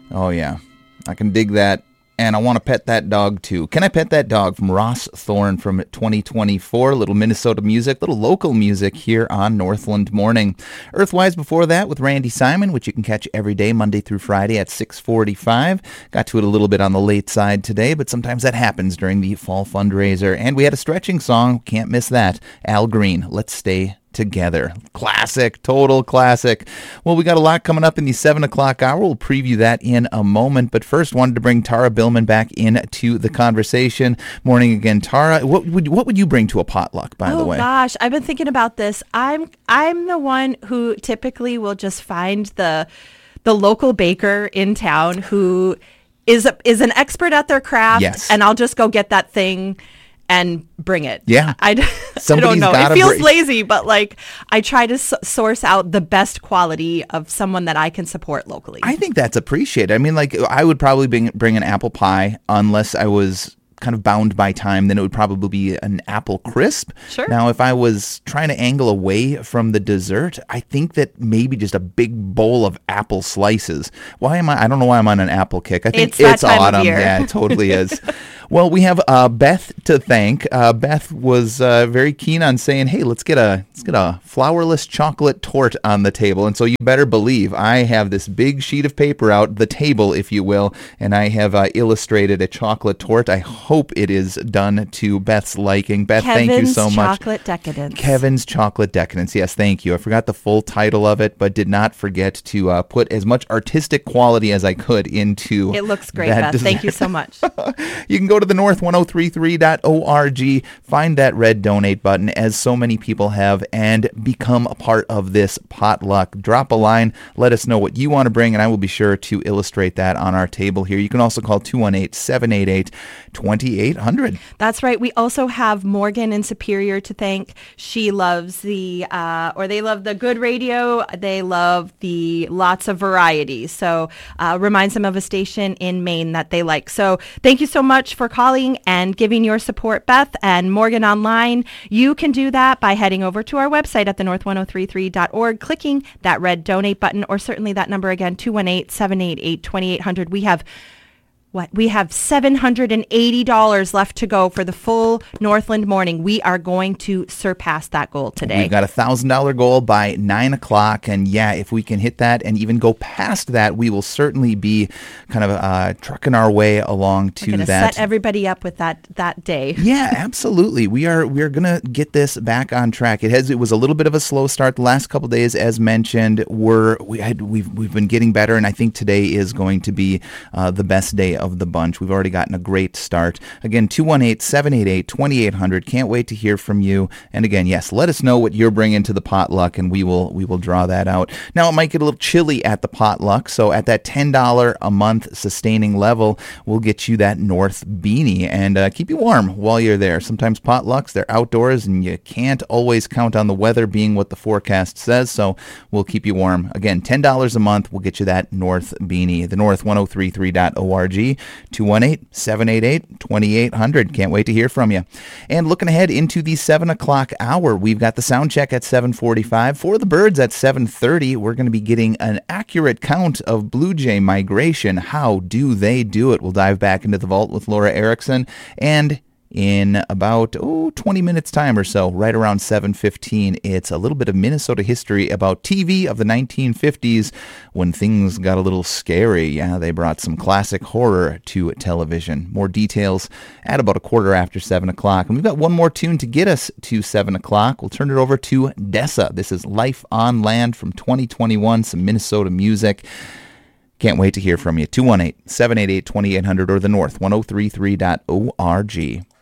Oh, yeah. I can dig that. And I want to pet that dog, too. Can I pet that dog? From Ross Thorne from 2024. Little Minnesota music, little local music here on Northland Morning. Earthwise before that with Randy Simon, which you can catch every day, Monday through Friday at 6:45. Got to it a little bit on the late side today, but sometimes that happens during the fall fundraiser. And we had a stretching song. Can't miss that. Al Green, Let's Stay Together. Classic, total classic. Well, we got a lot coming up in the 7 o'clock hour. We'll preview that in a moment. But first, wanted to bring Tara Billman back into the conversation. Morning again, Tara. What would you bring to a potluck, by the way? Oh, gosh. I've been thinking about this. I'm the one who typically will just find the local baker in town who is an expert at their craft. Yes. And I'll just go get that thing and bring it. Yeah. I don't know. It feels lazy, but like I try to source out the best quality of someone that I can support locally. I think that's appreciated. I mean, like I would probably bring an apple pie unless I was kind of bound by time. Then it would probably be an apple crisp. Sure. Now, if I was trying to angle away from the dessert, I think that maybe just a big bowl of apple slices. I don't know why I'm on an apple kick. I think it's autumn. Yeah, it totally is. Well, we have Beth to thank. Beth was very keen on saying, "Hey, let's get a flourless chocolate tort on the table." And so you better believe I have this big sheet of paper out, the table, if you will, and I have illustrated a chocolate tort. I hope it is done to Beth's liking. Beth, thank you so much. Chocolate Decadence. Kevin's Chocolate Decadence. Yes, thank you. I forgot the full title of it, but did not forget to put as much artistic quality as I could into it. Looks great, Beth. Dessert. Thank you so much. You can go to the north1033.org, find that red donate button, as so many people have, and become a part of this potluck. Drop a line, let us know what you want to bring, and I will be sure to illustrate that on our table here. You can also call 218-788-2800. That's right. We also have Morgan in Superior to thank. She loves they love the good radio. They love the lots of variety. So reminds them of a station in Maine that they like. So thank you so much for calling and giving your support, Beth. And Morgan online, you can do that by heading over to our website at thenorth1033.org, clicking that red donate button, or certainly that number again, 218-788-2800. We have $780 left to go for the full Northland Morning. We are going to surpass that goal today. We've got a $1,000 goal by 9 o'clock. And yeah, if we can hit that and even go past that, we will certainly be kind of trucking our way along to that. Set everybody up with that day. Yeah, absolutely. We are going to get this back on track. It was a little bit of a slow start the last couple of days, as mentioned. We've been getting better, and I think today is going to be the best day of the bunch. We've already gotten a great start. Again, 218-788-2800. Can't wait to hear from you. And again, yes, let us know what you're bringing to the potluck, and we will draw that out. Now, it might get a little chilly at the potluck, so at that $10 a month sustaining level, we'll get you that North beanie and keep you warm while you're there. Sometimes potlucks, they're outdoors, and you can't always count on the weather being what the forecast says, so we'll keep you warm. Again, $10 a month, we'll get you that North beanie. The north1033.org. 218-788-2800. Can't wait to hear from you. And looking ahead into the 7 o'clock hour, we've got the sound check at 7:45. For the birds at 7:30, we're going to be getting an accurate count of blue jay migration. How do they do it? We'll dive back into the vault with Laura Erickson. And in about 20 minutes time or so, right around 7:15, it's a little bit of Minnesota history about TV of the 1950s when things got a little scary. Yeah, they brought some classic horror to television. More details at about a quarter after 7 o'clock. And we've got one more tune to get us to 7 o'clock. We'll turn it over to Dessa. This is Life on Land from 2021, some Minnesota music. Can't wait to hear from you. 218-788-2800 or the north1033.org.